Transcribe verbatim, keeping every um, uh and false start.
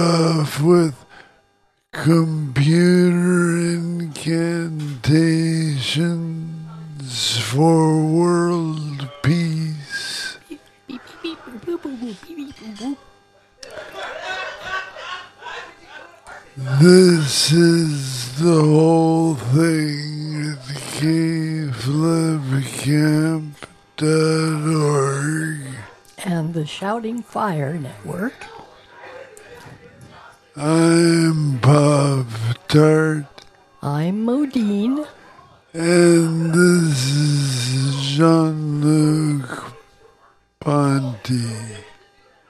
off with computer incantations for world peace. This is the whole thing at cave flip camp dot org. And the Shouting Fire Network. I'm Pop Tart. I'm Modine. And this is Jean-Luc Ponty.